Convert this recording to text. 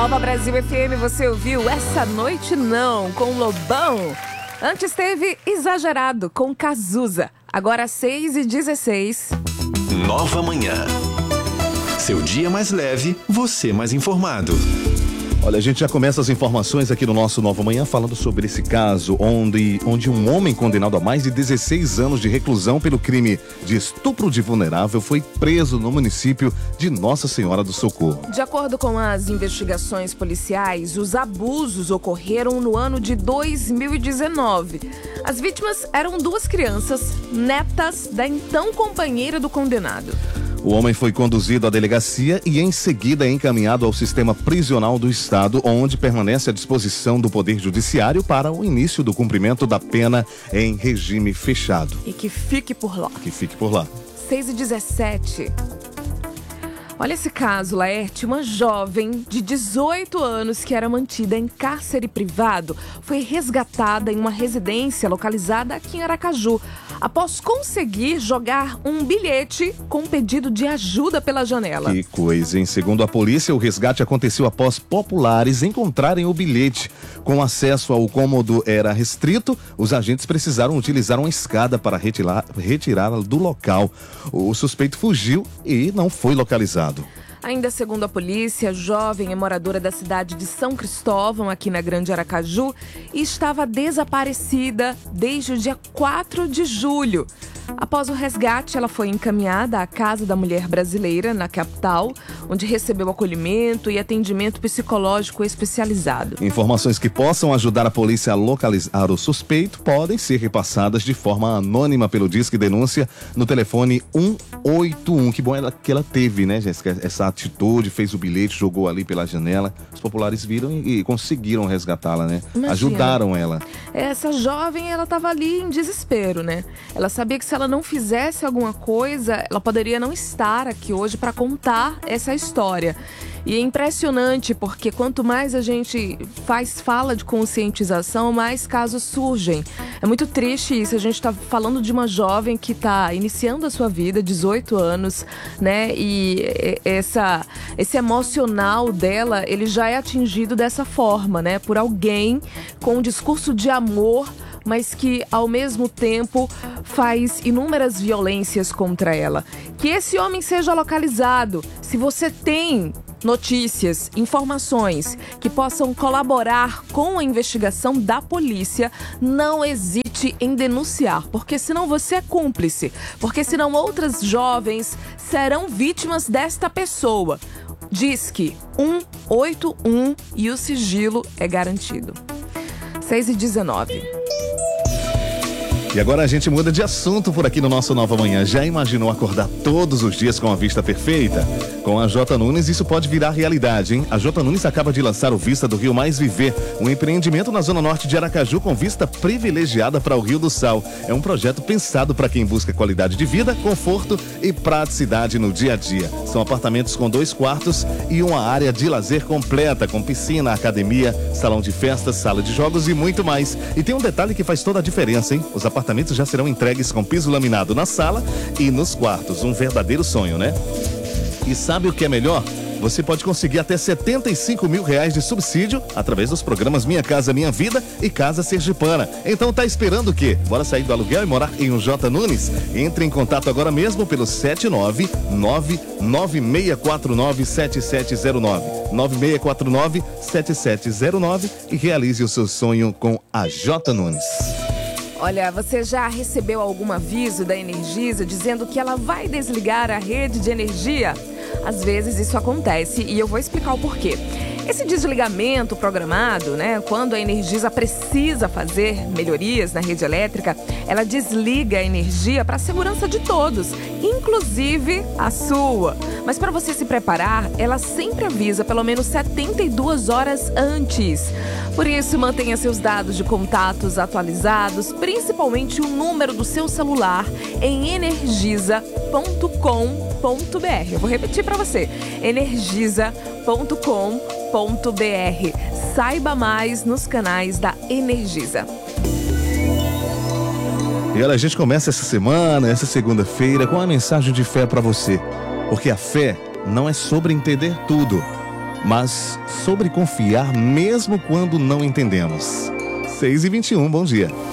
Nova Brasil FM, você ouviu Essa Noite Não, com Lobão. Antes teve Exagerado, com Cazuza. Agora 6h16. Nova Manhã. Seu dia mais leve, você mais informado. Olha, a gente já começa as informações aqui no nosso Nova Manhã falando sobre esse caso onde um homem condenado a mais de 16 anos de reclusão pelo crime de estupro de vulnerável foi preso no município de Nossa Senhora do Socorro. De acordo com as investigações policiais, os abusos ocorreram no ano de 2019. As vítimas eram 2 crianças, netas da então companheira do condenado. O homem foi conduzido à delegacia e em seguida encaminhado ao sistema prisional do estado, onde permanece à disposição do Poder Judiciário para o início do cumprimento da pena em regime fechado. E que fique por lá. 6h17. Olha esse caso, Laerte. Uma jovem de 18 anos que era mantida em cárcere privado foi resgatada em uma residência localizada aqui em Aracaju, após conseguir jogar um bilhete com pedido de ajuda pela janela. Que coisa, hein? Segundo a polícia, o resgate aconteceu após populares encontrarem o bilhete. Com acesso ao cômodo era restrito, os agentes precisaram utilizar uma escada para retirá-la do local. O suspeito fugiu e não foi localizado. Ainda segundo a polícia, a jovem é moradora da cidade de São Cristóvão, aqui na Grande Aracaju, e estava desaparecida desde o dia 4 de julho. Após o resgate, ela foi encaminhada à Casa da Mulher Brasileira, na capital, onde recebeu acolhimento e atendimento psicológico especializado. Informações que possam ajudar a polícia a localizar o suspeito podem ser repassadas de forma anônima pelo Disque Denúncia no telefone 181. Que bom que ela teve, né, Jéssica? Essa atitude, fez o bilhete, jogou ali pela janela. Os populares viram e conseguiram resgatá-la, né? Imagina. Ajudaram ela. Essa jovem, ela estava ali em desespero, né? Ela sabia que se ela não fizesse alguma coisa, ela poderia não estar aqui hoje para contar essa história. E é impressionante porque quanto mais a gente fala de conscientização, mais casos surgem. É muito triste isso, a gente está falando de uma jovem que está iniciando a sua vida, 18 anos, né? E esse emocional dela, ele já é atingido dessa forma, né? Por alguém com um discurso de amor, mas que, ao mesmo tempo, faz inúmeras violências contra ela. Que esse homem seja localizado. Se você tem notícias, informações que possam colaborar com a investigação da polícia, não hesite em denunciar, porque senão você é cúmplice, porque senão outras jovens serão vítimas desta pessoa. Disque 181 e o sigilo é garantido. 6h19. E agora a gente muda de assunto por aqui no nosso Nova Manhã. Já imaginou acordar todos os dias com a vista perfeita? Com a J Nunes isso pode virar realidade, hein? A J Nunes acaba de lançar o Vista do Rio Mais Viver, um empreendimento na zona norte de Aracaju com vista privilegiada para o Rio do Sal. É um projeto pensado para quem busca qualidade de vida, conforto e praticidade no dia a dia. São apartamentos com 2 quartos e uma área de lazer completa, com piscina, academia, salão de festas, sala de jogos e muito mais. E tem um detalhe que faz toda a diferença, hein? Os apartamentos já serão entregues com piso laminado na sala e nos quartos. Um verdadeiro sonho, né? E sabe o que é melhor? Você pode conseguir até R$75 mil de subsídio através dos programas Minha Casa Minha Vida e Casa Sergipana. Então tá esperando o quê? Bora sair do aluguel e morar em um J Nunes? Entre em contato agora mesmo pelo 799-9649-7709. 9649-7709 e realize o seu sonho com a J Nunes. Olha, você já recebeu algum aviso da Energisa dizendo que ela vai desligar a rede de energia? Às vezes isso acontece e eu vou explicar o porquê. Esse desligamento programado, né, quando a Energisa precisa fazer melhorias na rede elétrica, ela desliga a energia para a segurança de todos, inclusive a sua. Mas para você se preparar, ela sempre avisa pelo menos 72 horas antes. Por isso, mantenha seus dados de contatos atualizados, principalmente o número do seu celular, em energisa.com.br. Eu vou repetir para você, energisa.com.br. Saiba mais nos canais da Energisa. E olha, a gente começa essa semana, essa segunda-feira, com uma mensagem de fé para você. Porque a fé não é sobre entender tudo, mas sobre confiar mesmo quando não entendemos. 6h21, bom dia.